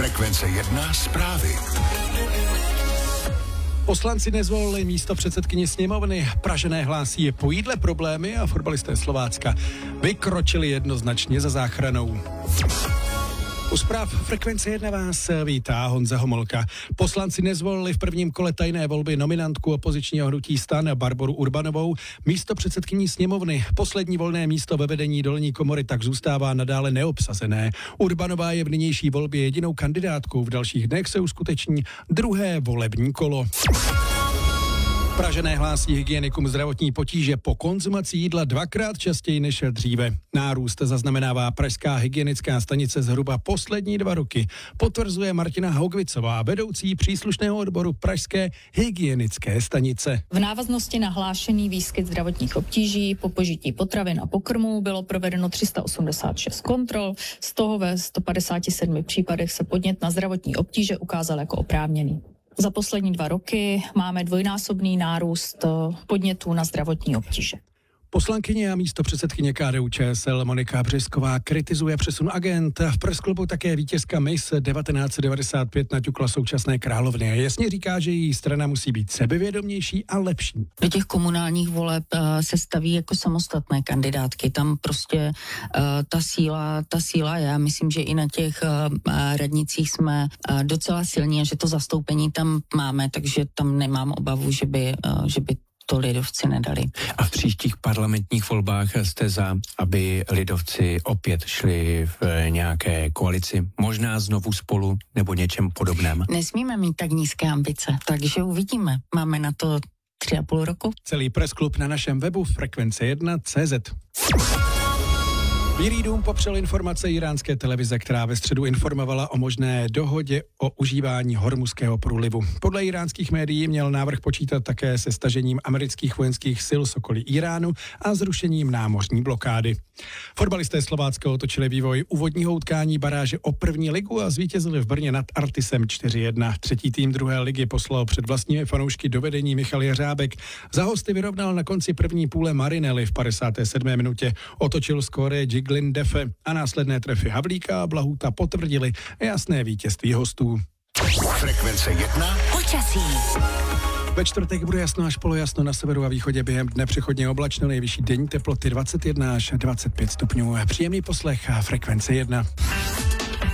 Frekvence 1 zprávy. Poslanci nezvolili místo předsedkyně sněmovny. Pražané hlásí po jídle problémy a fotbalisté Slovácka vykročili jednoznačně za záchranou. U zpráv Frekvence 1 vás vítá Honza Homolka. Poslanci nezvolili v prvním kole tajné volby nominantku opozičního hnutí STAN Barboru Urbanovou místo předsedkyní sněmovny. Poslední volné místo ve vedení dolní komory tak zůstává nadále neobsazené. Urbanová je v nynější volbě jedinou kandidátkou. V dalších dnech se uskuteční druhé volební kolo. Pražané hlásí hygienikům zdravotní potíže po konzumaci jídla dvakrát častěji než dříve. Nárůst zaznamenává pražská hygienická stanice zhruba poslední 2 roky. Potvrzuje Martina Haugvicová, vedoucí příslušného odboru pražské hygienické stanice. V návaznosti na hlášený výskyt zdravotních obtíží po požití potravin a pokrmů bylo provedeno 386 kontrol, z toho ve 157 případech se podnět na zdravotní obtíže ukázal jako oprávněný. Za poslední 2 roky máme dvojnásobný nárůst podnětů na zdravotní obtíže. Poslankyně a místo předsedkyně KDU-ČSL Monika Březková kritizuje přesun agent. V presklubu také vítězka Miss 1995 naťukla současné královny. Jasně říká, že její strana musí být sebevědomější a lepší. Do těch komunálních voleb se staví jako samostatné kandidátky. Tam prostě ta síla je. Já myslím, že i na těch radnicích jsme docela silní a že to zastoupení tam máme, takže tam nemám obavu, že by to lidovci nedali. A v příštích parlamentních volbách jste za, aby lidovci opět šli v nějaké koalici, možná znovu spolu nebo něčem podobném? Nesmíme mít tak nízké ambice, takže uvidíme. Máme na to 3,5 roku. Celý pressklub na našem webu frekvence1.cz. Bílý dům popřel informace iránské televize, která ve středu informovala o možné dohodě o užívání Hormuzského průlivu. Podle iránských médií měl návrh počítat také se stažením amerických vojenských sil z okolí Iránu a zrušením námořní blokády. Fotbalisté Slovácka otočili vývoj úvodního utkání baráže o první ligu a zvítězili v Brně nad Artisem 4-1. Třetí tým druhé ligy poslal před vlastními fanoušky do vedení Michal Jeřábek. Za hosty vyrovnal na konci první půle Marinelli v 57. minutě. Otočil skóre Jiglin Defe a následné trefy Havlíka a Blahuta potvrdili jasné vítězství hostů. Frekvence 1 počasí. Ve čtvrtek bude jasno až polojasno, na severu a východě během dne přechodně oblačno, nejvyšší denní teploty 21 až 25 stupňů. Příjemný poslech a Frekvence 1.